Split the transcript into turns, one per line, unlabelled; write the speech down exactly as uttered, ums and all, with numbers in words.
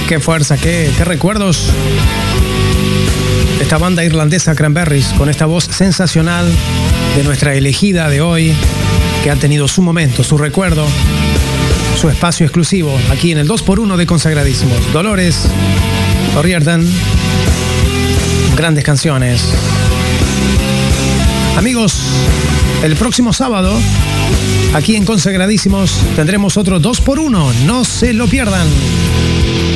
Qué fuerza, qué, qué recuerdos. Esta banda irlandesa Cranberries, con esta voz sensacional de nuestra elegida de hoy, que ha tenido su momento, su recuerdo, su espacio exclusivo, aquí en el dos por uno de Consagradísimos. Dolores O'Riordan, grandes canciones. Amigos, el próximo sábado, aquí en Consagradísimos, tendremos otro dos por uno, no se lo pierdan.